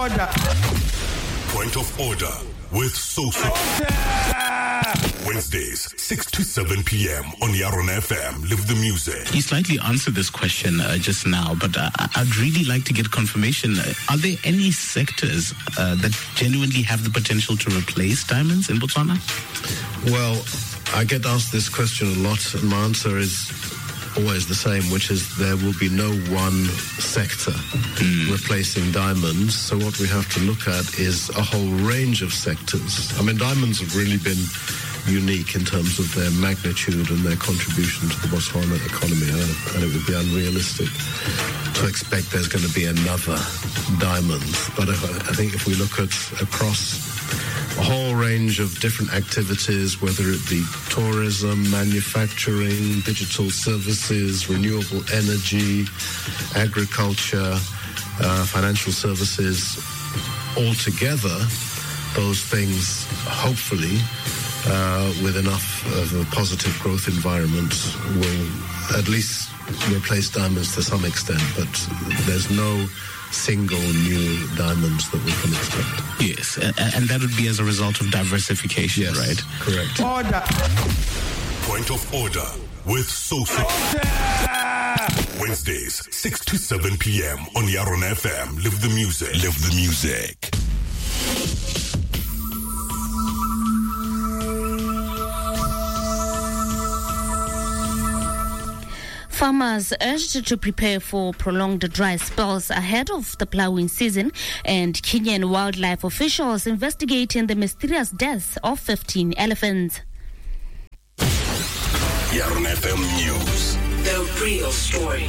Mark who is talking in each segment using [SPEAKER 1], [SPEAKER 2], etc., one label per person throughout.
[SPEAKER 1] Order.
[SPEAKER 2] Point of Order with Soso. Wednesdays, 6 to 7 p.m. on Yaron FM. Live the music.
[SPEAKER 3] You slightly answered this question just now, but I'd really like to get confirmation. Are there any sectors that genuinely have the potential to replace diamonds in Botswana?
[SPEAKER 4] Well, I get asked this question a lot, and my answer is always the same, which is there will be no one sector replacing diamonds. So what we have to look at is a whole range of sectors. I mean, diamonds have really been unique in terms of their magnitude and their contribution to the Botswana economy, and it would be unrealistic to expect there's going to be another diamond. But I think if we look at across a whole range of different activities, whether it be tourism, manufacturing, digital services, renewable energy, agriculture, financial services, altogether, those things, hopefully, with enough of a positive growth environment, will at least replace diamonds to some extent, but there's no single new diamonds that we can expect.
[SPEAKER 3] Yes, and that would be as a result of diversification,
[SPEAKER 4] yes,
[SPEAKER 3] right?
[SPEAKER 4] Correct.
[SPEAKER 1] Order.
[SPEAKER 2] Point of Order with Soso. Wednesdays, 6 to 7 p.m. on Yaron FM. Live the music. Live the music.
[SPEAKER 5] Farmers urged to prepare for prolonged dry spells ahead of the plowing season, and Kenyan wildlife officials investigating the mysterious deaths of 15 elephants.
[SPEAKER 2] Yaron FM News.
[SPEAKER 6] The real story.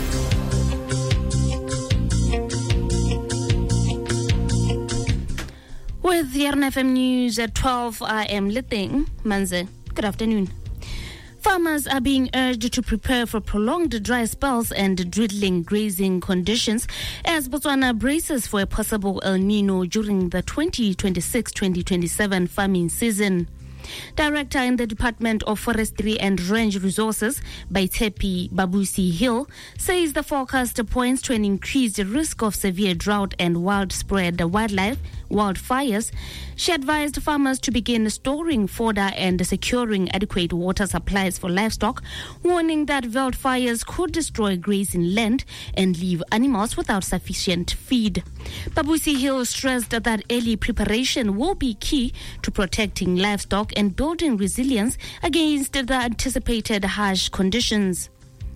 [SPEAKER 5] With Yaron FM News at 12, I am Liteng Manze. Good afternoon. Farmers are being urged to prepare for prolonged dry spells and dwindling grazing conditions as Botswana braces for a possible El Nino during the 2026-2027 farming season. Director in the Department of Forestry and Range Resources, Baitepi Babusi Hill, says the forecast points to an increased risk of severe drought and widespread wildfires. She advised farmers to begin storing fodder and securing adequate water supplies for livestock, warning that wildfires could destroy grazing land and leave animals without sufficient feed. Babusi Hill stressed that early preparation will be key to protecting livestock and building resilience against the anticipated harsh conditions.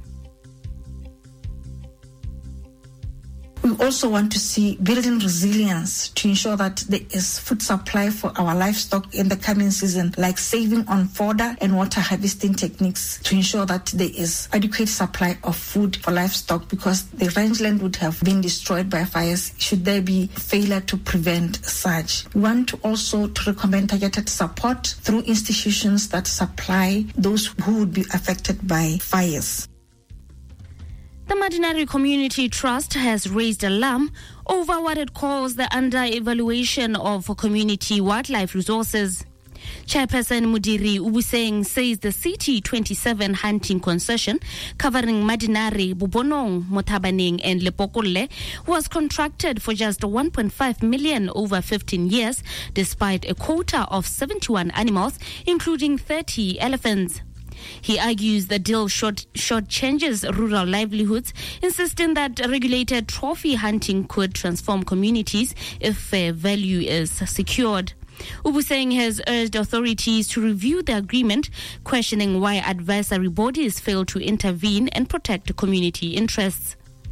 [SPEAKER 7] We also want to see building resilience to ensure that there is food supply for our livestock in the coming season, like saving on fodder and water harvesting techniques to ensure that there is adequate supply of food for livestock, because the rangeland would have been destroyed by fires should there be failure to prevent such. We want to also to recommend targeted support through institutions that supply those who would be affected by fires.
[SPEAKER 5] The Madinari Community Trust has raised alarm over what it calls the under-evaluation of community wildlife resources. Chairperson Mudiri Ubuseng says the CT27 hunting concession covering Madinari, Bubonong, Motabaneng and Lepokole was contracted for just 1.5 million over 15 years, despite a quota of 71 animals, including 30 elephants. He argues the deal short-changes rural livelihoods, insisting that regulated trophy hunting could transform communities if fair value is secured. Ubuseng has urged authorities to review the agreement, questioning why advisory bodies fail to intervene and protect community interests.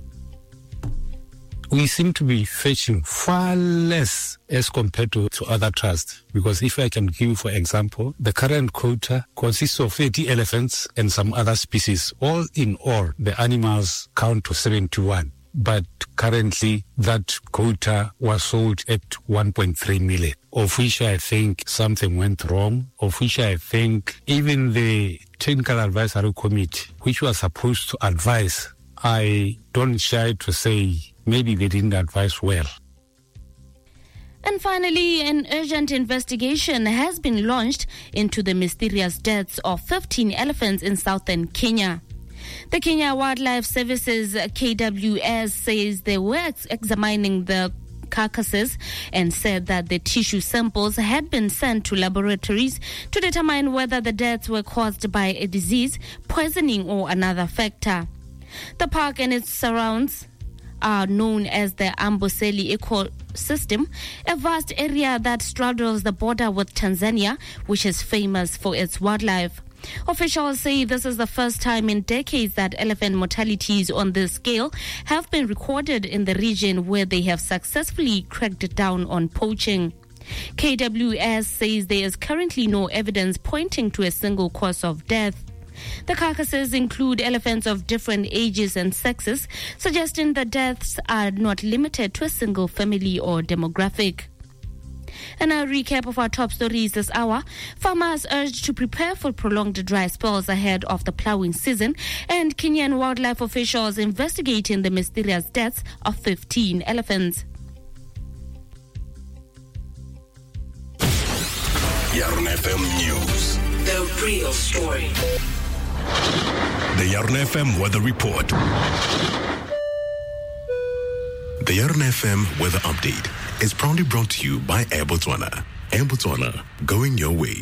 [SPEAKER 8] We seem to be fetching far less as compared to other trusts. Because if I can give, for example, the current quota consists of 30 elephants and some other species. All in all, the animals count to 71. But currently, that quota was sold at 1.3 million, of which I think something went wrong, of which I think even the Technical Advisory Committee, which was supposed to advise, I don't shy to say maybe they didn't advise well.
[SPEAKER 5] And finally, an urgent investigation has been launched into the mysterious deaths of 15 elephants in southern Kenya. The Kenya Wildlife Services, KWS, says they were examining the carcasses and said that the tissue samples had been sent to laboratories to determine whether the deaths were caused by a disease, poisoning, or another factor. The park and its surrounds are known as the Amboseli ecosystem, a vast area that straddles the border with Tanzania, which is famous for its wildlife. Officials say this is the first time in decades that elephant mortalities on this scale have been recorded in the region, where they have successfully cracked down on poaching. KWS says there is currently no evidence pointing to a single cause of death. The carcasses include elephants of different ages and sexes, suggesting that deaths are not limited to a single family or demographic. And a recap of our top stories this hour. Farmers urged to prepare for prolonged dry spells ahead of the plowing season, and Kenyan wildlife officials investigating the mysterious deaths of 15 elephants.
[SPEAKER 2] Yarn FM News.
[SPEAKER 6] The real story.
[SPEAKER 2] The Yarn FM Weather Report. The Yarn FM Weather Update is proudly brought to you by Air Botswana. Air Botswana, going your way.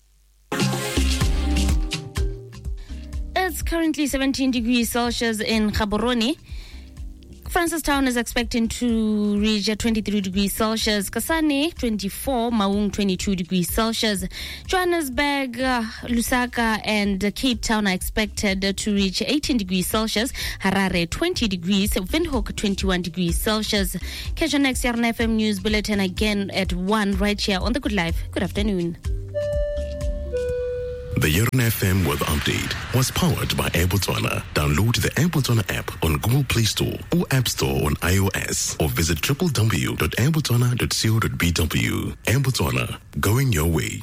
[SPEAKER 5] It's currently 17 degrees Celsius in Gaborone. Francistown is expecting to reach 23 degrees Celsius. Kasane, 24. Maung, 22 degrees Celsius. Johannesburg, Lusaka, and Cape Town are expected to reach 18 degrees Celsius. Harare, 20 degrees. Windhoek, 21 degrees Celsius. Catch your next Yarn FM News Bulletin again at 1 right here on The Good Life. Good afternoon.
[SPEAKER 2] The Yarn FM Weather Update was powered by Air Botswana. Download the Air Botswana app on Google Play Store or App Store on iOS, or visit www.airbotswana.co.bw. Air Botswana, going your way.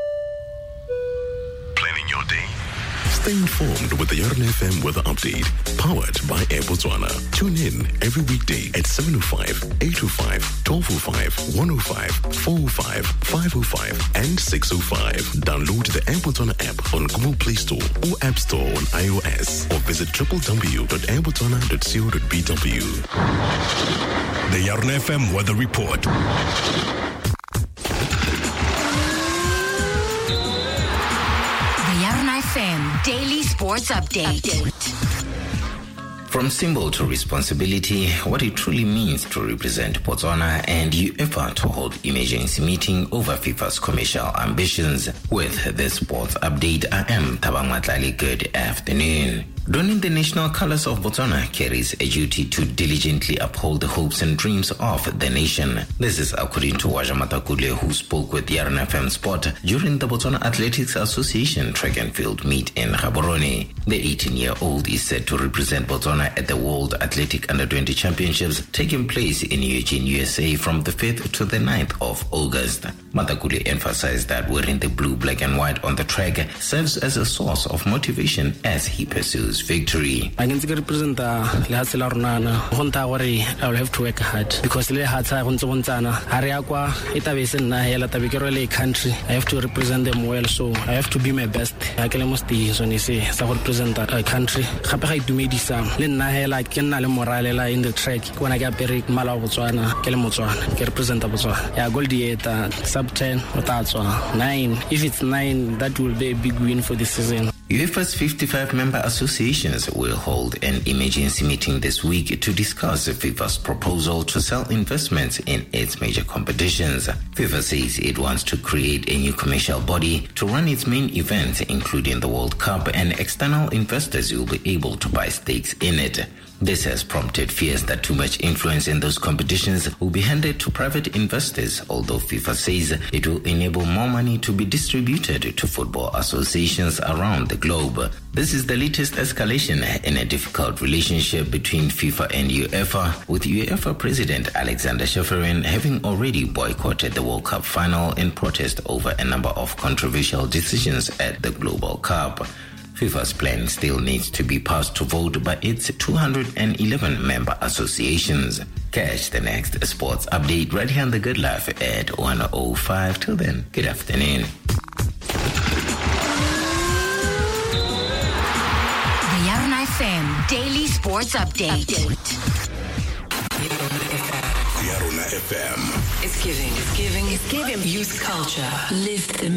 [SPEAKER 2] Planning your day. Stay informed with the Yarn FM Weather Update, powered by Air Botswana. Tune in every weekday at 7:05, 8:05, 12:05, 1:05, 4:05, 5:05, and 6:05. Download the Air Botswana app on Google Play Store or App Store on iOS, or visit www.airbotswana.co.bw. The Yarn FM Weather Report.
[SPEAKER 1] FM Daily Sports Update.
[SPEAKER 9] From symbol to responsibility, what it truly means to represent Botswana and UEFA to hold emergency meeting over FIFA's commercial ambitions. With this sports update, I am Thabang Matlali. Good afternoon. Donning the national colors of Botswana carries a duty to diligently uphold the hopes and dreams of the nation. This is according to Waja Matakule, who spoke with Yarn FM Sport during the Botswana Athletics Association track and field meet in Gaborone. The 18-year-old is set to represent Botswana at the World Athletic Under-20 Championships taking place in Eugene, USA from the 5th to the 9th of August. Matakule emphasized that wearing the blue, black and white on the track serves as a source of motivation as he pursues victory.
[SPEAKER 10] I can represent I will have to work hard because I have to represent them well, so I have to be my best. I can represent a country. I do in the track when I get buried Botswana, represent Botswana. Gold sub 10 or 9. If it's 9, that will be a big win for this season.
[SPEAKER 9] UEFA's 55 member associations will hold an emergency meeting this week to discuss FIFA's proposal to sell investments in its major competitions. FIFA says it wants to create a new commercial body to run its main events, including the World Cup, and external investors will be able to buy stakes in it. This has prompted fears that too much influence in those competitions will be handed to private investors, although FIFA says it will enable more money to be distributed to football associations around the globe. This is the latest escalation in a difficult relationship between FIFA and UEFA, with UEFA President Alexander Ceferin having already boycotted the World Cup final in protest over a number of controversial decisions at the Global Cup. FIFA's plan still needs to be passed to vote by its 211 member associations. Catch the next sports update right here on The Good Life at 1:05. Till then, good afternoon.
[SPEAKER 1] The Yarn FM Daily Sports Update.
[SPEAKER 2] The Yarn FM.
[SPEAKER 6] It's giving youth culture. Live the